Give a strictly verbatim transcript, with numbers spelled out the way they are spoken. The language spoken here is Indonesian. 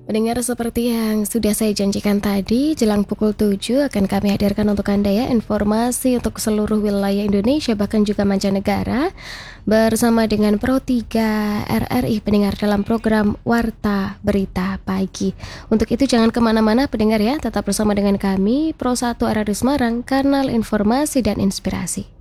Mendengar seperti yang sudah saya janjikan tadi, jelang pukul tujuh akan kami hadirkan untuk Anda ya informasi untuk seluruh wilayah Indonesia bahkan juga mancanegara bersama dengan Pro tiga R R I pendengar dalam program Warta Berita Pagi. Untuk itu jangan kemana-mana pendengar ya, tetap bersama dengan kami Pro satu R R I Semarang, kanal informasi dan inspirasi.